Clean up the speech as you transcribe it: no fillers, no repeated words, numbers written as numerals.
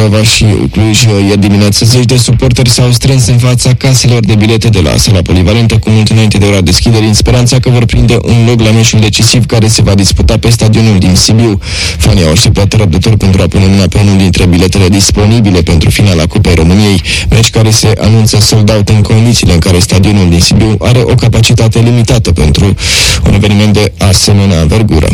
Craiova și Cluj. Ieri dimineață zeci de suporteri s-au strâns în fața caselor de bilete de la sala polivalentă cu mult înainte de ora deschiderii, în speranța că vor prinde un loc la meciul decisiv care se va disputa pe stadionul din Sibiu. Fanii au așteptat răbdător pentru a pune mâna pe unul dintre biletele disponibile pentru finala Cupei României, meci care se anunță sold out în condițiile în care stadionul din Sibiu are o capacitate limitată pentru un eveniment de asemenea învergură.